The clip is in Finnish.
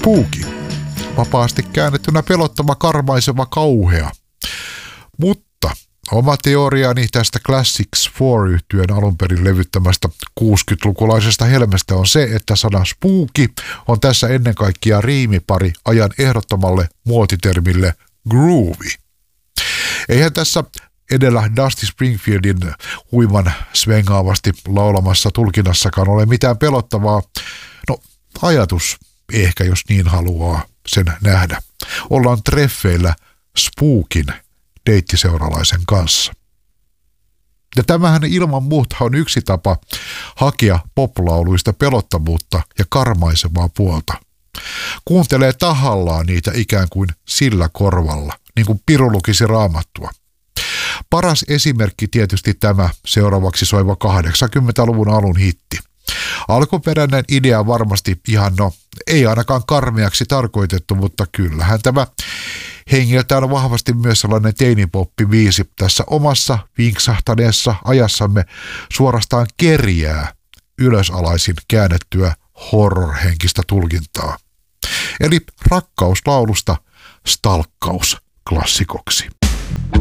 Spooky. Vapaasti käännettynä pelottava, karmaiseva, kauhea. Mutta oma teoriani tästä Classics 4-yhtyeen alunperin levyttämästä 60-lukulaisesta helmestä on se, että sana spooky on tässä ennen kaikkea riimipari ajan ehdottomalle muotitermille groovy. Eihän tässä edellä Dusty Springfieldin huiman svengaavasti laulamassa tulkinnassakaan ole mitään pelottavaa. No, ajatus ehkä, jos niin haluaa sen nähdä. Ollaan treffeillä Spookin deittiseuralaisen kanssa. Ja tämähän ilman muuta on yksi tapa hakea poplauluista pelottavuutta ja karmaisevaa puolta. Kuuntelee tahallaan niitä ikään kuin sillä korvalla, niin kuin piru lukisi Raamattua. Paras esimerkki tietysti tämä seuraavaksi soiva 80-luvun alun hitti. Alkuperäinen idea varmasti ihan ei ainakaan karmeaksi tarkoitettu, mutta kyllähän tämä hengeltään vahvasti myös sellainen teinipoppi-biisi tässä omassa vinksahtaneessa ajassamme suorastaan kerjää ylösalaisin käännettyä horror-henkistä tulkintaa. Eli rakkauslaulusta stalkkausklassikoksi.